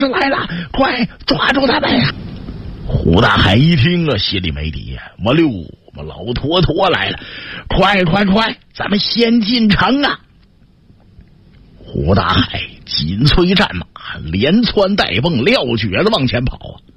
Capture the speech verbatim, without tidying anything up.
来了，快抓住他们呀！胡大海一听啊，心里没底呀，我溜，我老坨坨来了，快快快，咱们先进城啊！胡大海紧催战马，连窜带蹦，撂蹶子往前跑啊！